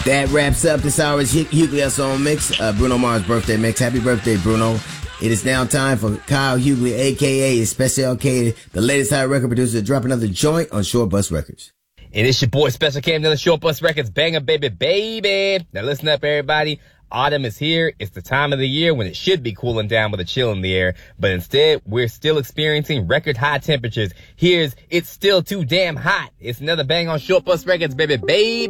That wraps up this hour's Hughley Song Mix, Bruno Mars birthday mix. Happy birthday, Bruno. It is now time for Kyle Hughley, a.k.a. Special K, the latest high record producer, to drop another joint on Short Bus Records. And it's your boy Special K, another Short Bus Records banger, baby. Now listen up, everybody. Autumn is here. It's the time of the year when it should be cooling down with a chill in the air. But instead, we're still experiencing record high temperatures. Here's It's Still Too Damn Hot. It's another bang on Short Bus Records, baby.